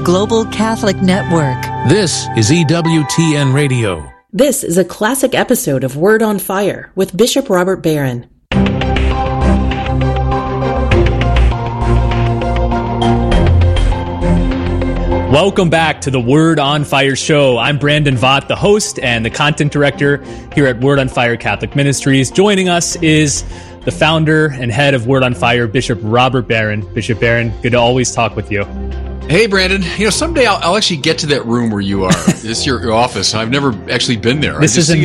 Global Catholic Network. This is EWTN Radio. This is a classic episode of Word on Fire with Bishop Robert Barron. Welcome back to the Word on Fire show. I'm Brandon Vaught, the host and the content director here at Word on Fire Catholic Ministries. Joining us is the founder and head of Word on Fire, Bishop Robert Barron. Bishop Barron, good to always talk with you. Hey, Brandon. Someday I'll actually get to that room where you are. This is your office. I've never actually been there. This is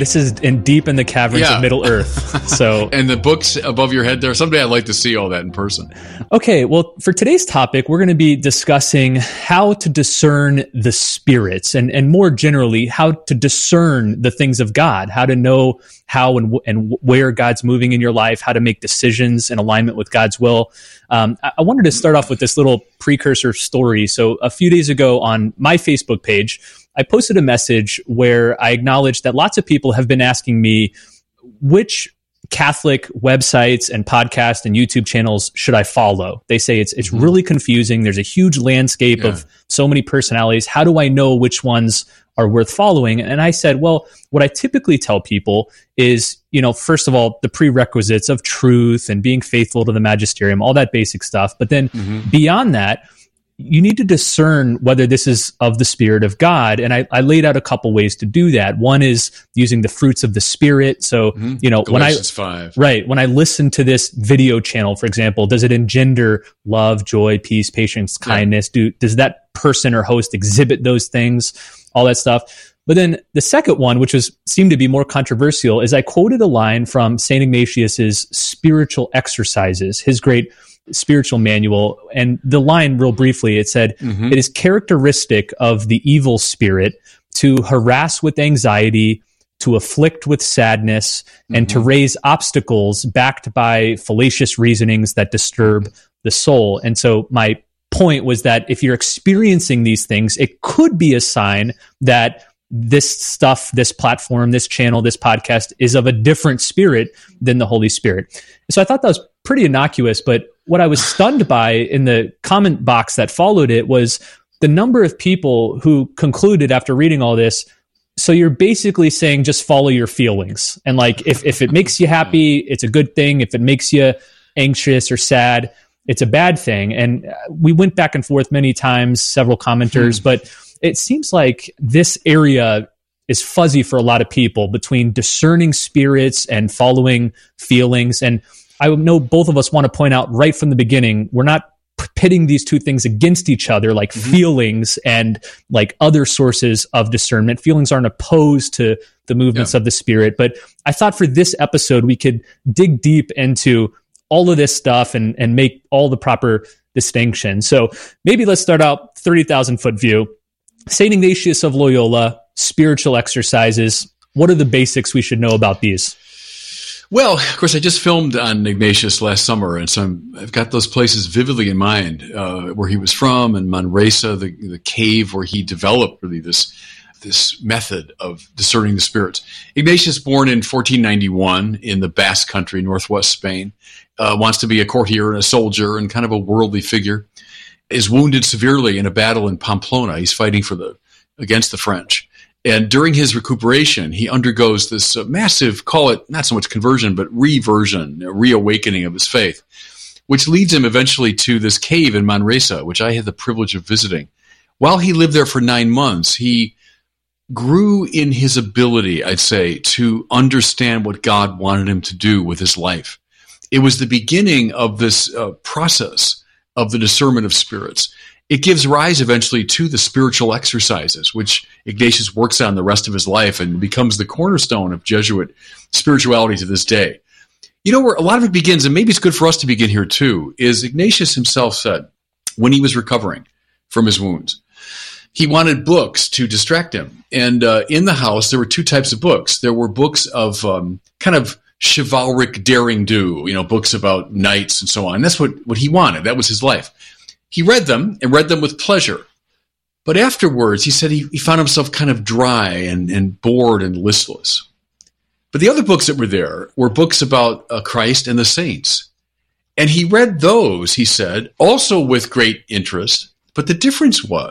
deep in the caverns of Middle Earth. So, and the books above your head there. Someday I'd like to see all that in person. Okay. Well, for today's topic, we're going to be discussing how to discern the spirits and more generally, how to discern the things of God, how to know how and where God's moving in your life, how to make decisions in alignment with God's will. I wanted to start off with this little precursor story. So a few days ago on my Facebook page, I posted a message where I acknowledged that lots of people have been asking me which Catholic websites and podcasts and YouTube channels should I follow. They say it's really confusing. There's a huge landscape of so many personalities. How do I know which ones are worth following? And I said, well, what I typically tell people is, first of all, the prerequisites of truth and being faithful to the magisterium, all that basic stuff. But then beyond that, you need to discern whether this is of the Spirit of God. And I laid out a couple ways to do that. One is using the fruits of the Spirit. So, Galatians 5. Right. When I listen to this video channel, for example, does it engender love, joy, peace, patience, kindness? Does that person or host exhibit those things? All that stuff. But then the second one, which seemed to be more controversial, is I quoted a line from St. Ignatius's Spiritual Exercises, his great spiritual manual. And the line, real briefly, it said, it is characteristic of the evil spirit to harass with anxiety, to afflict with sadness, and to raise obstacles backed by fallacious reasonings that disturb the soul. And so my point was that if you're experiencing these things, it could be a sign that this stuff, this platform, this channel, this podcast is of a different spirit than the Holy Spirit. So I thought that was pretty innocuous, but what I was stunned by in the comment box that followed it was the number of people who concluded after reading all this, so you're basically saying just follow your feelings. And like, if it makes you happy, it's a good thing. If it makes you anxious or sad, it's a bad thing. And we went back and forth many times, several commenters, but it seems like this area is fuzzy for a lot of people between discerning spirits and following feelings. And I know both of us want to point out right from the beginning, we're not pitting these two things against each other, like feelings and like other sources of discernment. Feelings aren't opposed to the movements of the Spirit. But I thought for this episode, we could dig deep into all of this stuff and make all the proper distinctions. So maybe let's start out 30,000 foot view. St. Ignatius of Loyola, Spiritual Exercises. What are the basics we should know about these? Well, of course, I just filmed on Ignatius last summer, and so I've got those places vividly in mind, where he was from, and Manresa, the cave where he developed really this method of discerning the spirits. Ignatius, born in 1491 in the Basque Country, northwest Spain, wants to be a courtier and a soldier and kind of a worldly figure, is wounded severely in a battle in Pamplona. He's fighting against the French. And during his recuperation, he undergoes this massive, call it not so much conversion, but reversion, a reawakening of his faith, which leads him eventually to this cave in Manresa, which I had the privilege of visiting. While he lived there for 9 months, he grew in his ability, I'd say, to understand what God wanted him to do with his life. It was the beginning of this process of the discernment of spirits. It gives rise eventually to the spiritual exercises, which Ignatius works on the rest of his life and becomes the cornerstone of Jesuit spirituality to this day. Where a lot of it begins, and maybe it's good for us to begin here too, is Ignatius himself said, when he was recovering from his wounds, he wanted books to distract him. And in the house, there were two types of books. There were books of kind of chivalric daring do, books about knights and so on. And that's what he wanted. That was his life. He read them and read them with pleasure. But afterwards, he said he found himself kind of dry and bored and listless. But the other books that were there were books about Christ and the saints. And he read those, he said, also with great interest. But the difference was